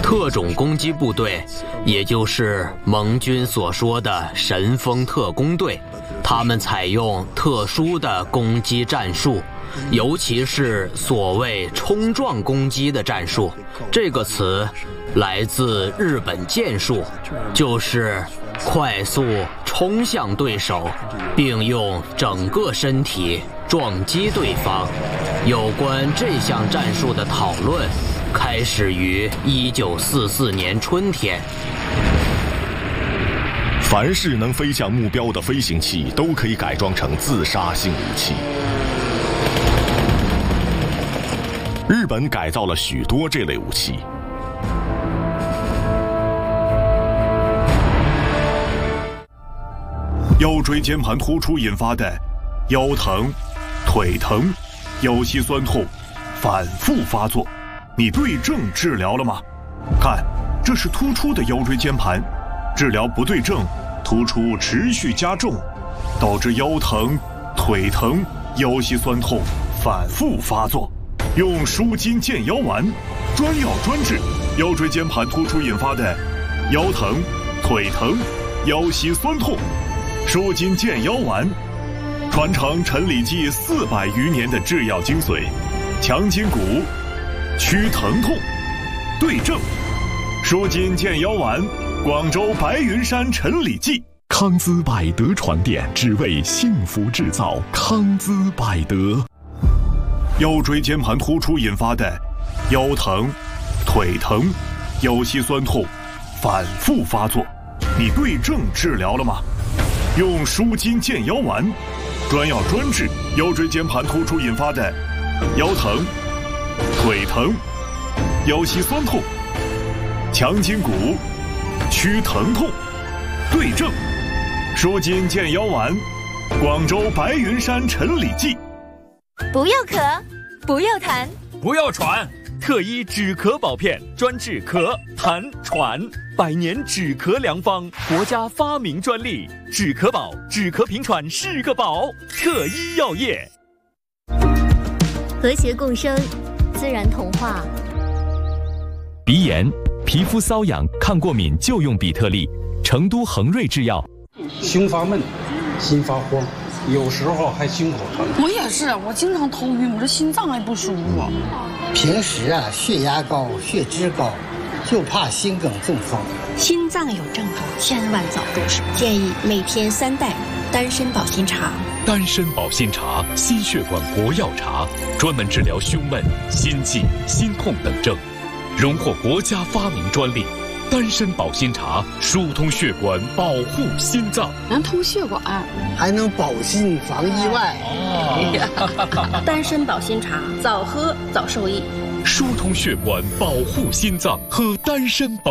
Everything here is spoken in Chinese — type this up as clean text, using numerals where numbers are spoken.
特种攻击部队，也就是盟军所说的神风特工队，他们采用特殊的攻击战术，尤其是所谓冲撞攻击的战术。这个词来自日本剑术，就是快速冲向对手，并用整个身体撞击对方。有关这项战术的讨论开始于1944年春天。 凡是能飞向目标的飞行器都可以改装成自杀性武器。日本改造了许多这类武器。 腰椎间盘突出引发的腰疼、腿疼、腰膝酸痛反复发作，你对症治疗了吗？看，这是突出的腰椎间盘，治疗不对症，突出持续加重，导致腰疼、腿疼、腰膝酸痛反复发作。用舒筋健腰丸，专药专治腰椎间盘突出引发的腰疼、腿疼、腰膝酸痛。舒筋健腰丸，传承陈李济400余年的制药精髓，强筋骨，祛疼痛，对症。舒筋健腰丸，广州白云山陈李济。 康姿百德床垫，只为幸福制造。康姿百德。 腰椎间盘突出引发的腰疼、腿疼、腰膝酸痛反复发作，你对症治疗了吗？用舒筋健腰丸，专药专治腰椎间盘突出引发的腰疼、腿疼、腰膝酸痛，强筋骨，祛疼痛，对症。舒筋健腰丸，广州白云山陈李济。 不要咳，不要痰， 不要喘，特医止咳宝片，专治咳、痰、喘，100年止咳良方，国家发明专利。止咳宝，止咳平喘是个宝。特医药业， 和谐共生，自然童话。 鼻炎、皮肤瘙痒、抗过敏就用比特利。成都恒瑞制药。 胸发闷，心发慌，有时候还心口疼。 我也是，我经常头晕，我这心脏还不舒服。 平时血压高、血脂高，就怕心梗中风。 心脏有症状，千万早入手。建议每天3袋丹参保心茶。 丹参保心茶，心血管国药茶，专门治疗胸闷、心悸、心痛等症，荣获国家发明专利。丹参保心茶疏通血管，保护心脏， 能通血管， 还能保心防意外。 丹参保心茶，早喝早受益。 疏通血管，保护心脏，喝丹参保。